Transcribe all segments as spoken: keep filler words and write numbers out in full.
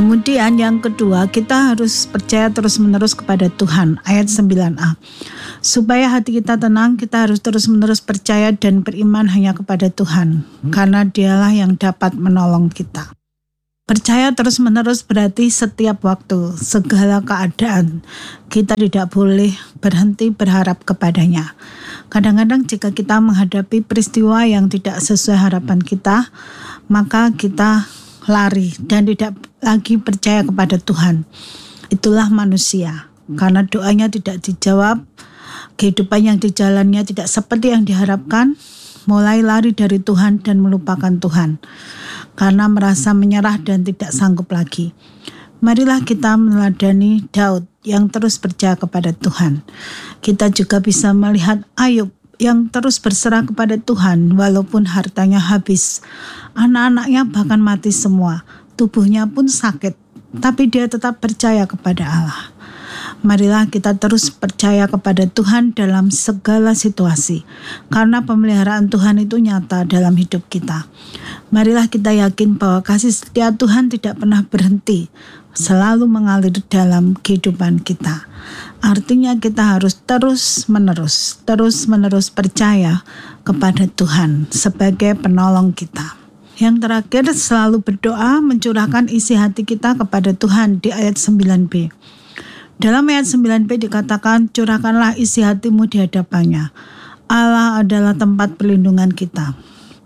Kemudian yang kedua, kita harus percaya terus-menerus kepada Tuhan. Ayat sembilan a. Supaya hati kita tenang, kita harus terus-menerus percaya dan beriman hanya kepada Tuhan, karena Dialah yang dapat menolong kita. Percaya terus-menerus berarti setiap waktu, segala keadaan, kita tidak boleh berhenti berharap kepadanya. Kadang-kadang jika kita menghadapi peristiwa yang tidak sesuai harapan kita, maka kita lari dan tidak lagi percaya kepada Tuhan. Itulah manusia, karena doanya tidak dijawab, kehidupan yang dijalannya tidak seperti yang diharapkan, mulai lari dari Tuhan dan melupakan Tuhan, karena merasa menyerah dan tidak sanggup lagi. Marilah kita meneladani Daud yang terus percaya kepada Tuhan. Kita juga bisa melihat Ayub yang terus berserah kepada Tuhan walaupun hartanya habis, anak-anaknya bahkan mati semua, tubuhnya pun sakit, tapi dia tetap percaya kepada Allah. Marilah kita terus percaya kepada Tuhan dalam segala situasi, karena pemeliharaan Tuhan itu nyata dalam hidup kita. Marilah kita yakin bahwa kasih setia Tuhan tidak pernah berhenti, selalu mengalir dalam kehidupan kita. Artinya kita harus terus-menerus, terus-menerus percaya kepada Tuhan sebagai penolong kita. Yang terakhir, selalu berdoa mencurahkan isi hati kita kepada Tuhan di ayat sembilan b. Dalam ayat sembilan b dikatakan, curahkanlah isi hatimu di hadapannya. Allah adalah tempat perlindungan kita.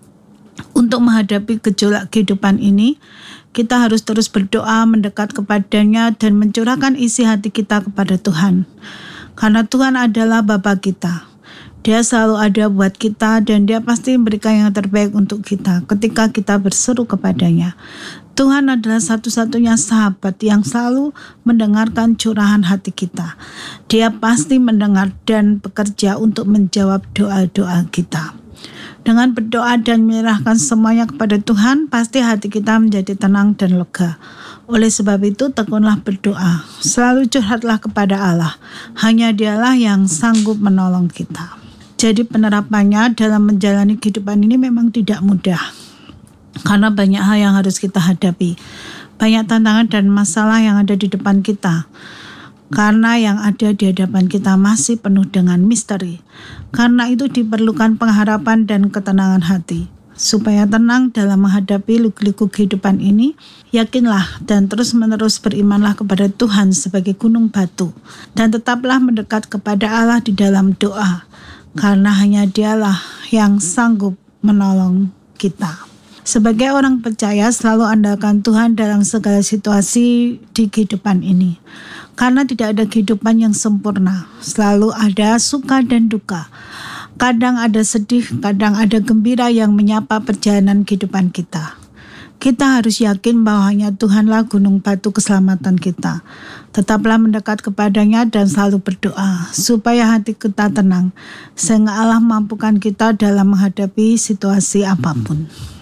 Untuk menghadapi gejolak kehidupan ini, kita harus terus berdoa, mendekat kepadanya, dan mencurahkan isi hati kita kepada Tuhan. Karena Tuhan adalah Bapa kita. Dia selalu ada buat kita, dan Dia pasti memberikan yang terbaik untuk kita ketika kita berseru kepadanya. Tuhan adalah satu-satunya sahabat yang selalu mendengarkan curahan hati kita. Dia pasti mendengar dan bekerja untuk menjawab doa-doa kita. Dengan berdoa dan menyerahkan semuanya kepada Tuhan, pasti hati kita menjadi tenang dan lega. Oleh sebab itu, tekunlah berdoa. Selalu curhatlah kepada Allah. Hanya Dialah yang sanggup menolong kita. Jadi penerapannya dalam menjalani kehidupan ini memang tidak mudah. Karena banyak hal yang harus kita hadapi. Banyak tantangan dan masalah yang ada di depan kita. Karena yang ada di hadapan kita masih penuh dengan misteri. Karena itu diperlukan pengharapan dan ketenangan hati. Supaya tenang dalam menghadapi liku-liku kehidupan ini, yakinlah dan terus-menerus berimanlah kepada Tuhan sebagai gunung batu. Dan tetaplah mendekat kepada Allah di dalam doa. Karena hanya Dialah yang sanggup menolong kita. Sebagai orang percaya, selalu andalkan Tuhan dalam segala situasi di kehidupan ini. Karena tidak ada kehidupan yang sempurna. Selalu ada suka dan duka. Kadang ada sedih, kadang ada gembira yang menyapa perjalanan kehidupan kita. Kita harus yakin bahwa hanya Tuhanlah gunung batu keselamatan kita. Tetaplah mendekat kepadanya dan selalu berdoa, supaya hati kita tenang, sehingga Allah mampukan kita dalam menghadapi situasi apapun.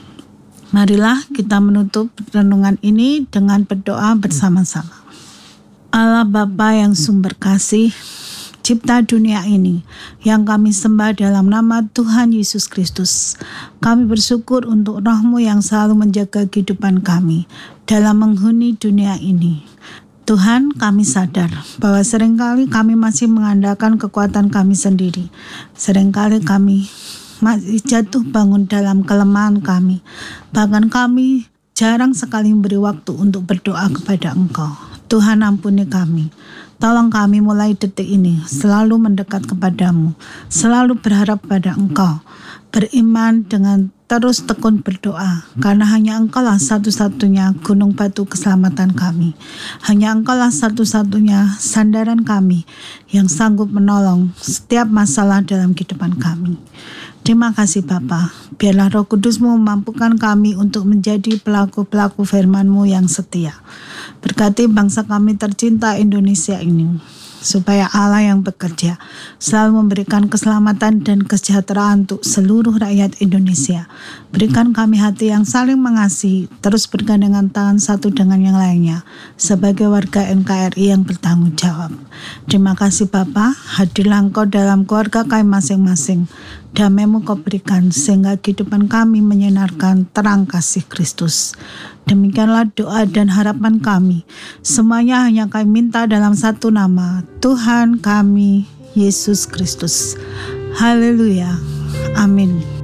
Marilah kita menutup renungan ini dengan berdoa bersama-sama. Allah Bapa yang sumber kasih, cipta dunia ini, yang kami sembah dalam nama Tuhan Yesus Kristus. Kami bersyukur untuk Roh-Mu yang selalu menjaga kehidupan kami dalam menghuni dunia ini. Tuhan, kami sadar bahwa seringkali kami masih mengandalkan kekuatan kami sendiri. Seringkali kami masih jatuh bangun dalam kelemahan kami. Bahkan kami jarang sekali memberi waktu untuk berdoa kepada Engkau. Tuhan, ampuni kami. Tolong kami mulai detik ini selalu mendekat kepadamu, selalu berharap pada Engkau, beriman dengan terus tekun berdoa, karena hanya Engkaulah satu-satunya gunung batu keselamatan kami. Hanya Engkaulah satu-satunya sandaran kami yang sanggup menolong setiap masalah dalam kehidupan kami. Terima kasih Bapa, biarlah Roh Kudus-Mu memampukan kami untuk menjadi pelaku-pelaku firman-Mu yang setia. Berkati bangsa kami tercinta Indonesia ini, supaya Allah yang bekerja selalu memberikan keselamatan dan kesejahteraan untuk seluruh rakyat Indonesia. Berikan kami hati yang saling mengasihi, terus bergandengan tangan satu dengan yang lainnya, sebagai warga N K R I yang bertanggung jawab. Terima kasih Bapa, hadirlah Engkau dalam keluarga kami masing-masing. Damai-Mu Kau berikan, sehingga kehidupan kami menyinarkan terang kasih Kristus. Demikianlah doa dan harapan kami. Semuanya hanya kami minta dalam satu nama, Tuhan kami, Yesus Kristus. Haleluya. Amin.